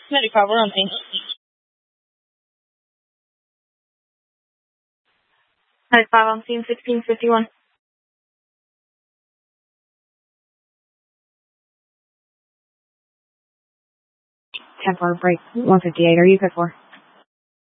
Medic 5, we're on scene. Medic 5 on scene, 1651. 10-4 break, 158, are you good for?